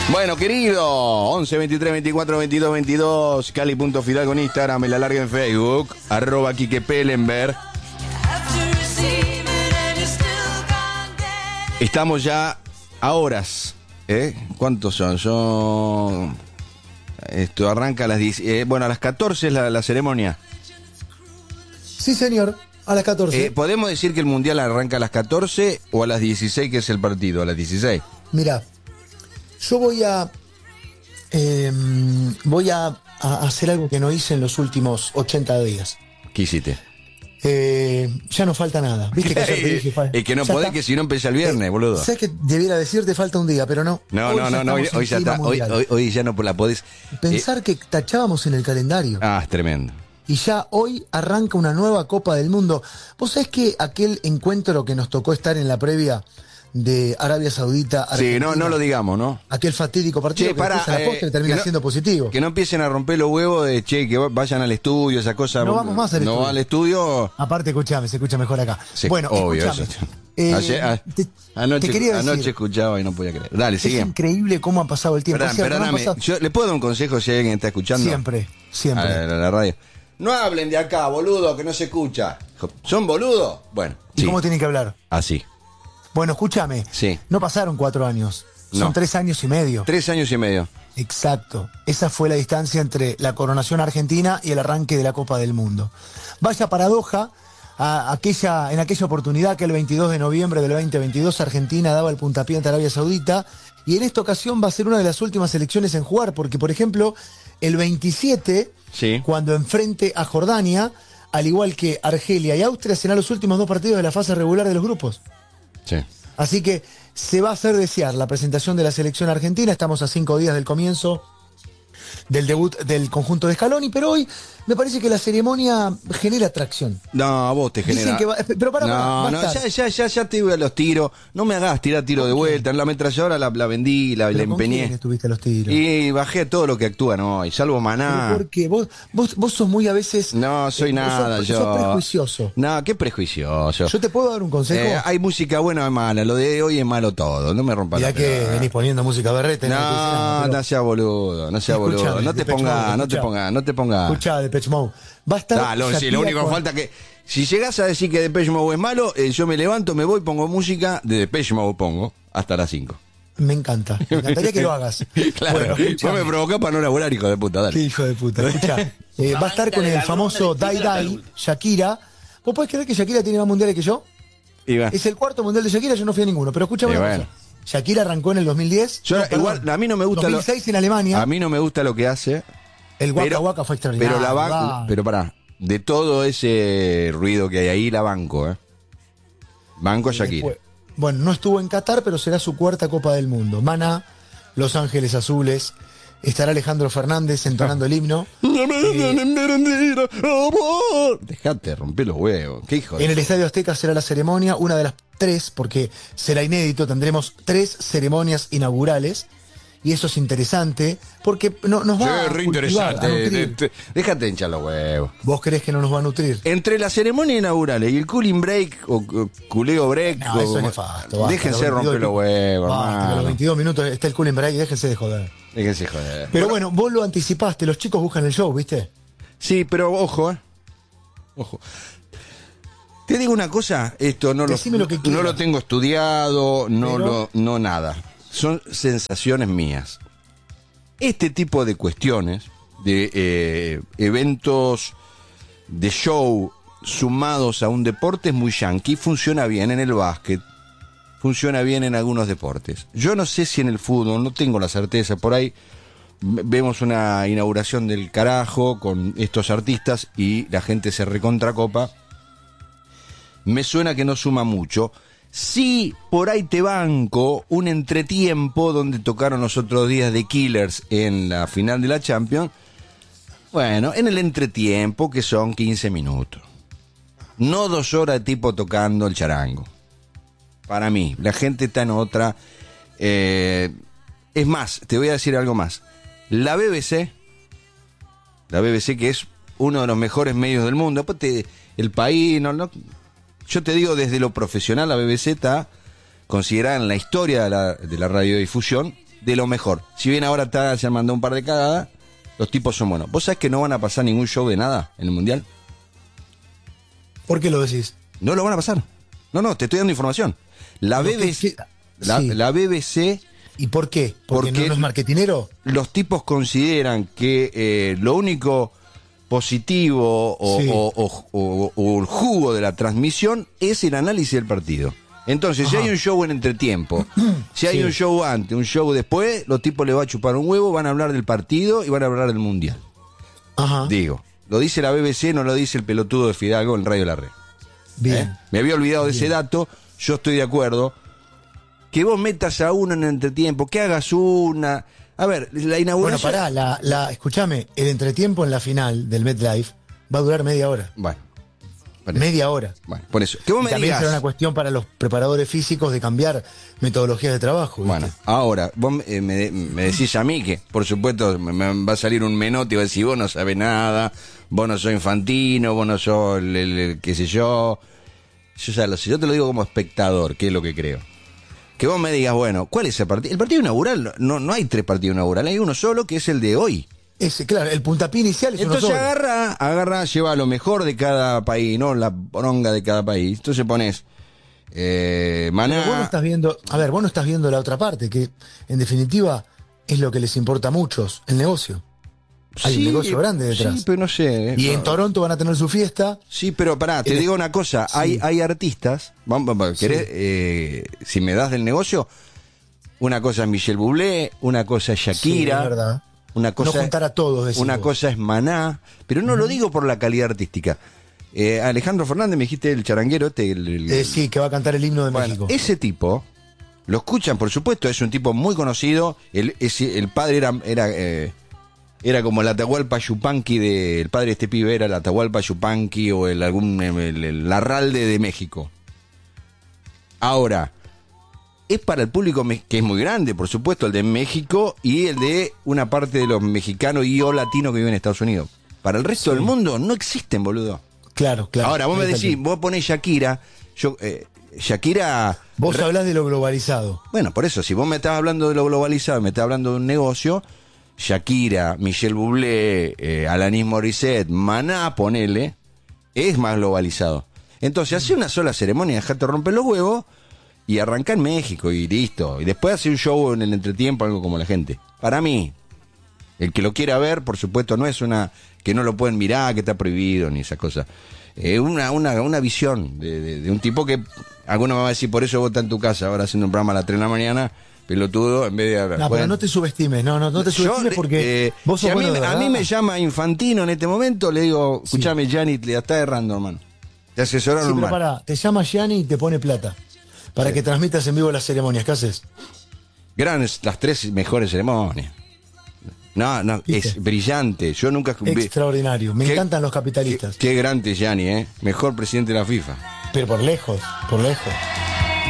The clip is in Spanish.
Bueno, querido, 11 23 24 22 22, Cali.Fidalgo en Instagram, me la larga en Facebook, @KikePellenberg. Estamos ya a horas, ¿cuántos son? Esto arranca a las 10, bueno, a las 14 es la ceremonia. Sí, señor, a las 14. ¿Podemos decir que el Mundial arranca a las 14 o a las 16, que es el partido? A las 16. Mira, yo voy a hacer algo que no hice en los últimos 80 días. ¿Qué hiciste? Ya no falta nada. ¿Viste que ayer te dije? Es que no podés, que si no empieza el viernes, boludo. ¿Sabes que debiera decirte falta un día, pero no? No, hoy ya está, hoy ya no la podés. Pensar que tachábamos en el calendario. Ah, es tremendo. Y ya hoy arranca una nueva Copa del Mundo. ¿Vos sabés que aquel encuentro que nos tocó estar en la previa de Arabia Saudita, Argentina, sí, no lo digamos, ¿no? Aquel fatídico partido, que después a la postre termina siendo positivo. Que no empiecen a romper los huevos de que vayan al estudio, esa cosa. No vamos más al estudio. No va al estudio. Aparte, escuchame, se escucha mejor acá. Sí, bueno, obvio, escuchame. Anoche decir, escuchaba y no podía creer. Dale, sigue. Es increíble cómo ha pasado el tiempo. Perdóname, yo le puedo dar un consejo si alguien está escuchando. Siempre. A la radio. No hablen de acá, boludo, que no se escucha. ¿Son boludos? Bueno. ¿Y cómo tienen que hablar? Así. Bueno, escúchame. Sí. No pasaron 4 años. Son 3 años y medio. 3 años y medio. Exacto. Esa fue la distancia entre la coronación argentina y el arranque de la Copa del Mundo. Vaya paradoja, en aquella oportunidad que el 22 de noviembre del 2022 Argentina daba el puntapié ante Arabia Saudita, y en esta ocasión va a ser una de las últimas elecciones en jugar, porque por ejemplo, el 27, cuando enfrente a Jordania, al igual que Argelia y Austria, serán los últimos 2 partidos de la fase regular de los grupos. Sí. Así que se va a hacer desear la presentación de la selección argentina. Estamos a 5 días del comienzo del debut del conjunto de Scaloni, pero hoy me parece que la ceremonia genera atracción. No, vos te genera. Pero ya te voy a los tiros. No me hagas tirar tiro de vuelta. En la ametralladora la vendí, la empeñé. ¿Con quién estuviste a los tiros? Y bajé todo lo que actúan hoy, salvo Maná. Porque vos sos muy a veces. No, soy nada, yo. Sos prejuicioso. No, qué prejuicioso. ¿Yo te puedo dar un consejo? Hay música buena o mala. Lo de hoy es malo todo. No me rompas la pelota. Ya que venís poniendo música berrete. No sea boludo. No sea boludo. No te pongas. Escuchá, Depeche Mode. Va a estar. Lo único que falta que. Si llegás a decir que Depeche Mode es malo, yo me levanto, me voy, pongo música de Depeche Mode, pongo hasta las 5. Me encanta. Me encantaría que lo hagas. Claro. Bueno, vos me provocás para no laburar, hijo de puta. Dale. Qué hijo de puta. Escuchá. Va a estar con el famoso Dai Dai, Shakira. ¿Vos podés creer que Shakira tiene más mundiales que yo? Es el 4º mundial de Shakira, yo no fui a ninguno. Pero escúchame una cosa. Shakira arrancó en el 2010. Igual, a mí no me gusta 2006 en Alemania. A mí no me gusta lo que hace. El Waka Waka fue extraordinario. Pero pará, de todo ese ruido que hay ahí, la banco, Banco Shakira. Bueno, no estuvo en Qatar, pero será su 4ª Copa del Mundo. Maná, Los Ángeles Azules. Estará Alejandro Fernández entonando el himno. Dejate romper los huevos. ¿Qué hijo? En el Estadio Azteca será la ceremonia, una de las 3, porque será inédito. Tendremos 3 ceremonias inaugurales. Y eso es interesante, porque nos va a interesante. Déjate hinchar los huevos. ¿Vos creés que no nos va a nutrir? Entre la ceremonia inaugural y el cooling break o culeo break, eso es nefasto. Déjense romper los huevos, a los 22 minutos está el cooling break, déjense de joder. Pero bueno, vos lo anticipaste, los chicos buscan el show, ¿viste? Sí, pero ojo, Ojo. Te digo una cosa, esto no lo tengo estudiado, no nada. Son sensaciones mías. Este tipo de cuestiones, de eventos de show sumados a un deporte es muy yankee. Funciona bien en el básquet, funciona bien en algunos deportes. Yo no sé si en el fútbol, no tengo la certeza. Por ahí vemos una inauguración del carajo con estos artistas y la gente se recontracopa. Me suena que no suma mucho. Sí, por ahí te banco un entretiempo donde tocaron los otros días The Killers en la final de la Champions. Bueno, en el entretiempo, que son 15 minutos. No 2 horas de tipo tocando el charango. Para mí, la gente está en otra. Es más, te voy a decir algo más. La BBC, que es uno de los mejores medios del mundo, el país, yo te digo, desde lo profesional, la BBC está considerada en la historia de la radiodifusión de lo mejor. Si bien ahora se han mandado un par de cagadas, los tipos son buenos. ¿Vos sabés que no van a pasar ningún show de nada en el Mundial? ¿Por qué lo decís? No lo van a pasar. No, te estoy dando información. La BBC... La BBC... ¿Y por qué? ¿Porque no es marketinero? Los tipos consideran que lo único positivo o el jugo de la transmisión es el análisis del partido. Entonces, si hay un show en entretiempo, si hay un show antes, un show después, los tipos les va a chupar un huevo, van a hablar del partido y van a hablar del Mundial. Digo, lo dice la BBC, no lo dice el pelotudo de Fidalgo en Radio La Red. Bien. Me había olvidado de ese dato, yo estoy de acuerdo. Que vos metas a uno en el entretiempo, que hagas una... A ver, la inauguración... Bueno, pará, escúchame, el entretiempo en la final del MetLife va a durar media hora. Bueno. Media hora. Bueno, por eso. Que vos me también digas... será una cuestión para los preparadores físicos de cambiar metodologías de trabajo. ¿viste? Bueno, ahora, vos me decís a mí que, por supuesto, me va a salir un menote y va a decir, vos no sabés nada, vos no sos Infantino, vos no sos el qué sé yo. Yo ya lo sé, yo te lo digo como espectador, que es lo que creo. Que vos me digas, bueno, ¿cuál es el partido? El partido inaugural, no hay 3 partidos inaugurales, hay uno solo que es el de hoy. Claro, el puntapié inicial es entonces uno solo. agarra, lleva lo mejor de cada país, ¿no? La poronga de cada país. Entonces pones Maná. Pero vos no estás viendo, vos no estás viendo la otra parte, que en definitiva es lo que les importa a muchos, el negocio. Hay un negocio grande detrás. Sí, pero no sé. Y en Toronto van a tener su fiesta. Sí, pero pará, te digo una cosa. Hay artistas. ¿Querés, si me das del negocio? Una cosa es Michel Bublé, una cosa es Shakira. Sí, es verdad. Una cosa, no juntar a todos. Una cosa es Maná. Pero no lo digo por la calidad artística. Alejandro Fernández, me dijiste el charanguero sí, que va a cantar el himno de México. Ese tipo, lo escuchan, por supuesto, es un tipo muy conocido. El padre era como el Atahualpa Yupanqui el padre de este pibe era el Atahualpa Yupanqui o el Larralde de México. Ahora, es para el público que es muy grande, por supuesto, el de México y el de una parte de los mexicanos y o latinos que viven en Estados Unidos. Para el resto del mundo no existen, boludo. Claro. Ahora, vos me decís, vos ponés Shakira, Shakira... Vos hablás de lo globalizado. Bueno, por eso, si vos me estás hablando de lo globalizado, me estás hablando de un negocio... Shakira, Michel Bublé, Alanis Morissette, Maná, ponele, es más globalizado. Entonces, hace una sola ceremonia, dejate romper los huevos y arranca en México y listo. Y después hace un show en el entretiempo, algo como la gente. Para mí, el que lo quiera ver, por supuesto, no es una que no lo pueden mirar, que está prohibido, ni esas cosas. Una visión de un tipo que, alguno me va a decir, por eso vos estás en tu casa ahora haciendo un programa a las 3 de la mañana, pelotudo, en vez de hablar. No, pero no te subestimes, no te subestimes porque vos sos si a mí me llama Infantino en este momento, le digo, escuchame, Gianni, le está errando, hermano. Te asesoraron mal. Pero pará, te llama Gianni y te pone plata para que transmitas en vivo las ceremonias. ¿Qué haces? Las 3 mejores ceremonias. No, ¿viste? Es brillante. Yo nunca... Extraordinario. Me encantan los capitalistas. Qué grande, Gianni, ¿eh? Mejor presidente de la FIFA. Pero por lejos.